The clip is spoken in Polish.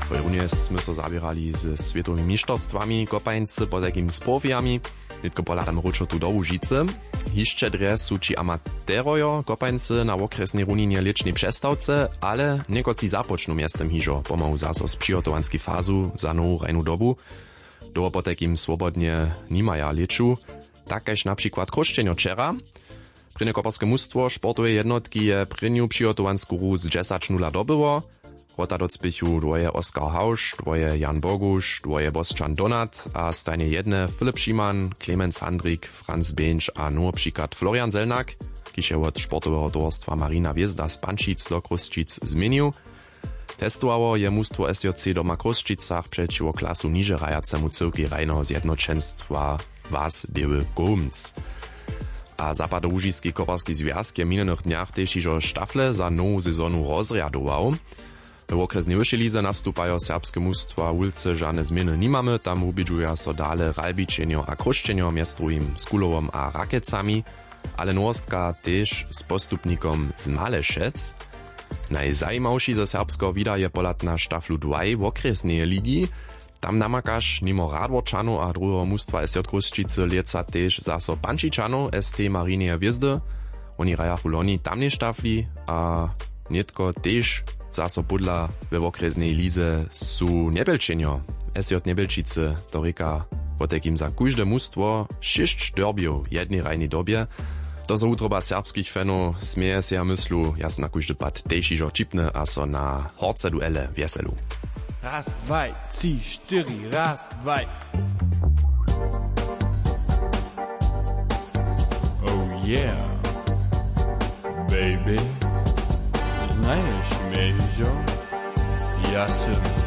Runie sme so zabierali ze światowymi mistrzostwami kopańcy pod takimi spowiami, nitko poladam ruczo tu do Łužice. Hišće dres su či amaterojo kopańcy na okresnej runinie licznej przestawce, ale niekoci zapocznu miestem hižo pomału zaso z przygotowanskiej fazu za nową rajnu dobu. Do po takim swobodnie nimaja liczu, takež na przykład krošćenjo čera. Prine koparskie mustwo sportowe jednotki je priniu przygotowansku ru z 10:0 dobyło. Rota do spichu dwoje Oskar Hausch, dwoje Jan Bogusz, dwoje Boszczan Donat, a stajnie jedne Filip Schimann, Clemens Handrik, Franz Bench a nur przykład Florian Zelnak, kiž je od sportowego towarstwa Marina Wiezda z Pančic do Kruščic zmienił. Testowało je mustwo SJC doma Kruščicach przeciwko klasu niže rajacemu cyrki rajného zjednoczenstwa Was Dewy Gumc. A Zapadołužiski koparski związk je minionych dniach też iżo sztafle za nową sezonu rozriadował. W okresnej wyższej lize nastupają serbskie mustwa ulicy żadne zmiany nie mamy, tam ubidżują so dale ralbičenjo a krušćenjo między drugim z Kulowom a Rakecami, ale nowostka też z postupnikom z Malešec. Najzajmawszy ze serbskiego wida je polatna sztaflu 2 w okresnej ligi. Tam namakaš nimo Radworčanov a druhého mustwa SJ Kruščice lieca też zaso Pančičanov ST Marinie Wiezdy. Oni rajachu loni tamnej štafli a netko też zaso podla we okresnej lize su Nebelčenjo. SJ Nebelčice to reka po takim za kóžde mustwo 6 derbiów jednej rajnej dobie. To so utroba serbskich fanów smieje się a myslu, ja som na kóždy pad też iżo čipne a so na horce duele wieselu. Raz, dwaj, 3, 4, raz, dwaj. Oh yeah, baby. Znajesz mnie, ja